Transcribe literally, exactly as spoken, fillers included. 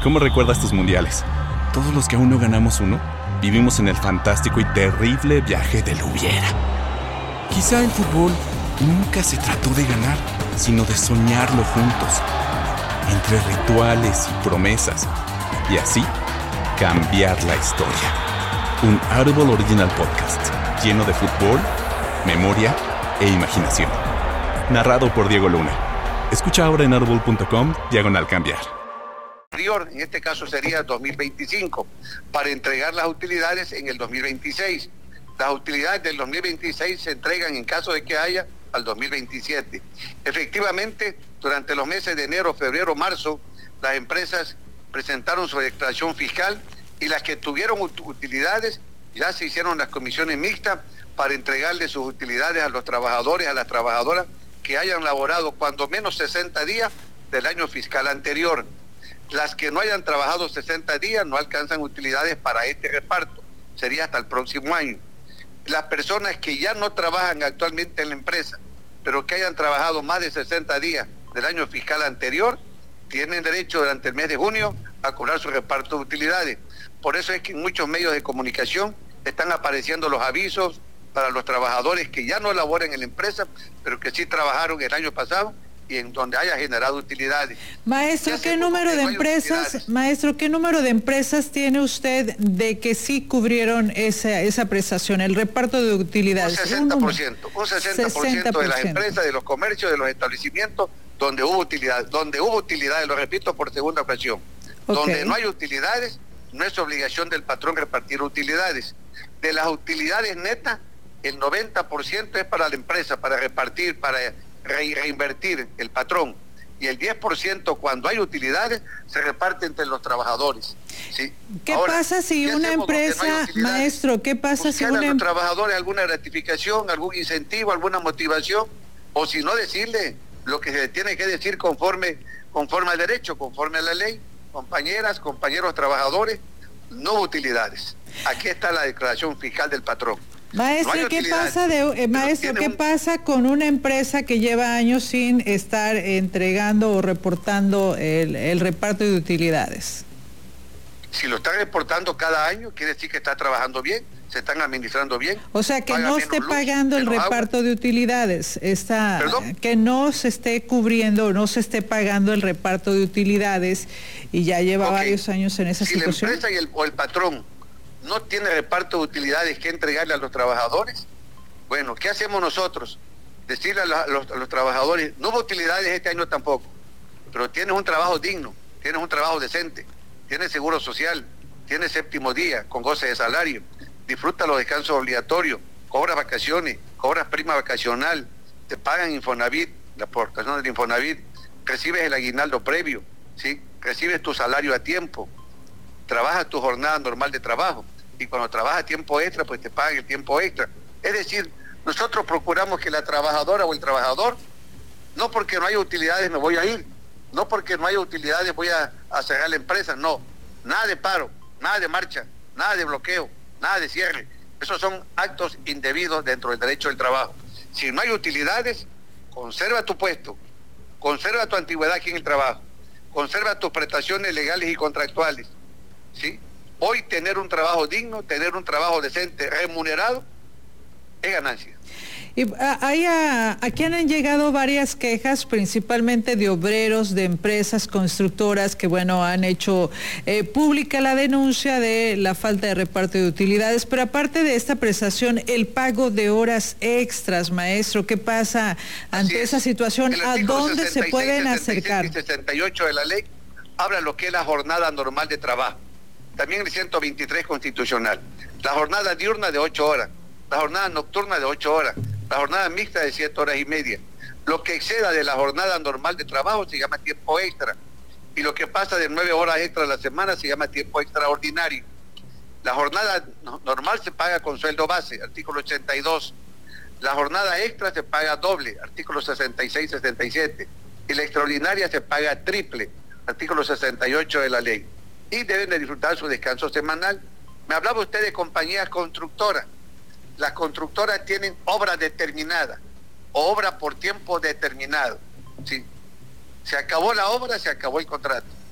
¿Cómo recuerdas tus mundiales? Todos los que aún no ganamos uno, vivimos en el fantástico y terrible viaje del hubiera. Quizá el fútbol nunca se trató de ganar, sino de soñarlo juntos, entre rituales y promesas, y así cambiar la historia. Un Audible Original Podcast, lleno de fútbol, memoria e imaginación. Narrado por Diego Luna. Escucha ahora en audible punto com, diagonal cambiar. En este caso sería dos mil veinticinco, para entregar las utilidades en el dos mil veintiséis. Las utilidades del dos mil veintiséis se entregan en caso de que haya al dos mil veintisiete. Efectivamente, durante los meses de enero, febrero, marzo, las empresas presentaron su declaración fiscal y las que tuvieron utilidades ya se hicieron las comisiones mixtas para entregarle sus utilidades a los trabajadores, a las trabajadoras que hayan laborado cuando menos sesenta días del año fiscal anterior. Las que no hayan trabajado sesenta días no alcanzan utilidades para este reparto, sería hasta el próximo año. Las personas que ya no trabajan actualmente en la empresa, pero que hayan trabajado más de sesenta días del año fiscal anterior, tienen derecho durante el mes de junio a cobrar su reparto de utilidades. Por eso es que en muchos medios de comunicación están apareciendo los avisos para los trabajadores que ya no laboran en la empresa, pero que sí trabajaron el año pasado y en donde haya generado utilidades. Maestro, ¿qué número de empresas, maestro, qué número de empresas tiene usted de que sí cubrieron esa esa prestación, el reparto de utilidades? Un sesenta por ciento, un sesenta por ciento de las empresas, de los comercios, de los establecimientos donde hubo utilidades, donde hubo utilidades, lo repito por segunda ocasión. Okay. Donde no hay utilidades, no es obligación del patrón repartir utilidades. De las utilidades netas, el noventa por ciento es para la empresa, para repartir, para Re reinvertir el patrón, y el diez por ciento cuando hay utilidades se reparte entre los trabajadores. ¿Sí? ¿Qué Ahora, pasa si una empresa, no maestro, qué pasa si una a los trabajadores alguna gratificación, algún incentivo, alguna motivación, o si no decirle lo que se tiene que decir conforme, conforme al derecho, conforme a la ley? Compañeras, compañeros trabajadores, no utilidades. Aquí está la declaración fiscal del patrón. Maestro, no ¿qué pasa de eh, maestro qué un... pasa con una empresa que lleva años sin estar entregando o reportando el, el reparto de utilidades? Si lo está reportando cada año, quiere decir que está trabajando bien, se están administrando bien. O sea, que no esté luz, pagando el reparto agua. de utilidades, está, ¿Perdón? que no se esté cubriendo, no se esté pagando el reparto de utilidades y ya lleva okay. varios años en esa si situación. Si la empresa y el, o el patrón no tiene reparto de utilidades que entregarle a los trabajadores, bueno, ¿qué hacemos nosotros? Decirle a los, a los, a los trabajadores, no hubo utilidades este año tampoco, pero tienes un trabajo digno, tienes un trabajo decente, tienes seguro social, tienes séptimo día con goce de salario, disfruta los descansos obligatorios, cobras vacaciones, cobras prima vacacional, te pagan Infonavit, la aportación del Infonavit, recibes el aguinaldo previo, ¿sí? Recibes tu salario a tiempo, trabajas tu jornada normal de trabajo, y cuando trabajas tiempo extra, pues te pagan el tiempo extra. Es decir, nosotros procuramos que la trabajadora o el trabajador, no porque no haya utilidades me voy a ir, no porque no haya utilidades voy a, a cerrar la empresa, no, nada de paro, nada de marcha, nada de bloqueo, nada de cierre. Esos son actos indebidos dentro del derecho del trabajo. Si no hay utilidades, conserva tu puesto, conserva tu antigüedad aquí en el trabajo, conserva tus prestaciones legales y contractuales, ¿sí? Hoy tener un trabajo digno, tener un trabajo decente, remunerado, es ganancia. Y hay a, aquí han llegado varias quejas, principalmente de obreros, de empresas constructoras que, bueno, han hecho eh, pública la denuncia de la falta de reparto de utilidades, pero aparte de esta prestación, el pago de horas extras, maestro, ¿qué pasa ante esa situación? ¿A dónde se pueden acercar? El sesenta y ocho de la ley habla lo que es la jornada normal de trabajo. También el ciento veintitrés constitucional. La jornada diurna de ocho horas, la jornada nocturna de ocho horas, la jornada mixta de siete horas y media. Lo que exceda de la jornada normal de trabajo se llama tiempo extra. Y lo que pasa de nueve horas extra a la semana se llama tiempo extraordinario. La jornada normal se paga con sueldo base, artículo ochenta y dos. La jornada extra se paga doble, artículo sesenta y seis, sesenta y siete. Y la extraordinaria se paga triple, artículo sesenta y ocho de la ley. Y deben de disfrutar su descanso semanal. Me hablaba usted de compañías constructoras. Las constructoras tienen obra determinada, o obra por tiempo determinado. ¿Sí? Se acabó la obra, se acabó el contrato.